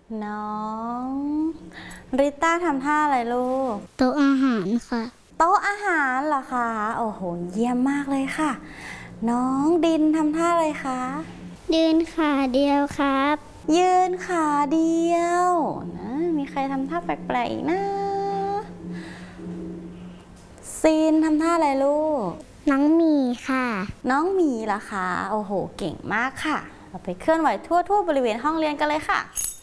น้องริต้าทำท่าอะไรลูกโต๊ะอาหารค่ะโต๊ะอาหารเหรอคะโอ้โหเยี่ยมมากเลยค่ะน้องดินทำท่าอะไรคะยืนขาเดียวครับยืนขาเดียวนะมีใครทำท่าแปลกๆอีกนะซีนทำท่าอะไรลูกน้องหมีค่ะน้องหมีล่ะคะโอ้โหเก่งมากค่ะเราไปเคลื่อนไหวทั่วบริเวณห้องเรียนกันเลยค่ะ